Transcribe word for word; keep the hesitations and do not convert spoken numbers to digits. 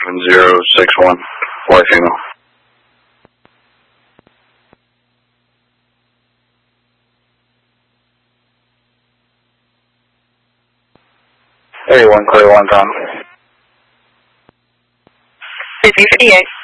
seven zero six one, white female. eighty-one, clear one time. fifty fifty-eight.